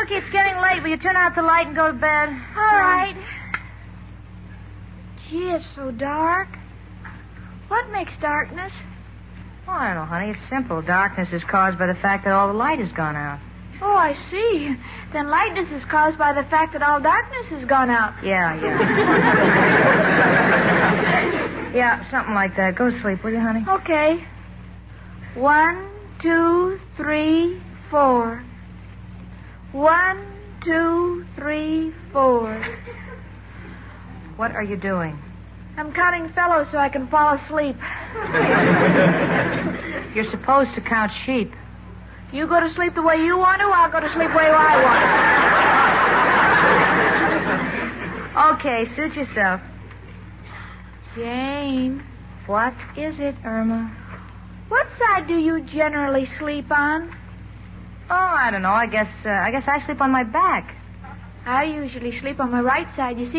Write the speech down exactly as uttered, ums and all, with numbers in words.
Cookie, it's getting late. Will you turn out the light and go to bed? All right. Gee, it's so dark. What makes darkness? Oh, I don't know, honey. It's simple. Darkness is caused by the fact that all the light has gone out. Oh, I see. Then lightness is caused by the fact that all darkness has gone out. Yeah, yeah. Yeah, something like that. Go to sleep, will you, honey? Okay. One, two, three, four. One, two, three, four. What are you doing? I'm counting fellows so I can fall asleep. You're supposed to count sheep. You go to sleep the way you want to, I'll go to sleep the way I want. Okay, suit yourself. Jane. What is it, Irma? What side do you generally sleep on? Oh, I don't know. I guess uh, I guess I sleep on my back. I usually sleep on my right side. You see?